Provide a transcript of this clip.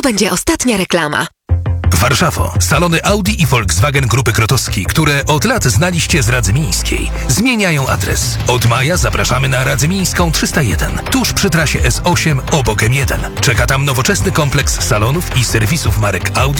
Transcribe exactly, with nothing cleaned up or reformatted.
będzie ostatnia reklama. Warszawo. Salony Audi i Volkswagen Grupy Krotowski, które od lat znaliście z Radzy Miejskiej, zmieniają adres. Od maja zapraszamy na Radzę Miejską trzysta jeden, tuż przy trasie S osiem obok M jeden. Czeka tam nowoczesny kompleks salonów i serwisów marek Audi